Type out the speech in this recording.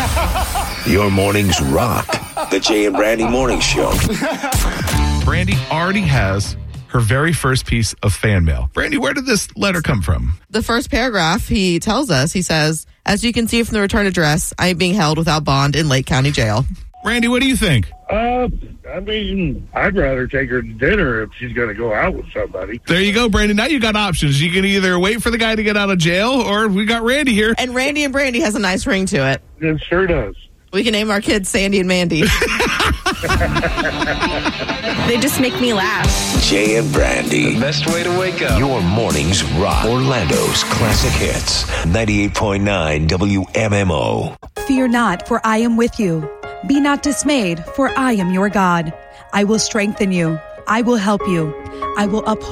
Your mornings rock. The Jay and Brandy Morning Show. Brandy already has her very first piece of fan mail. Brandy, where did this letter come from? The first paragraph, he tells us, he says, as you can see from the return address, I am being held without bond in Lake County Jail. Brandy, what do you think? I mean, I'd rather take her to dinner if she's going to go out with somebody. There you go, Brandy. Now you got options. You can either wait for the guy to get out of jail, or we got Randy here. And Randy and Brandy has a nice ring to it. It sure does. We can name our kids Sandy and Mandy. They just make me laugh. Jay and Brandy. The best way to wake up. Your mornings rock. Orlando's classic hits. 98.9 WMMO. Fear not, for I am with you. Be not dismayed, for I am your God. I will strengthen you. I will help you. I will uphold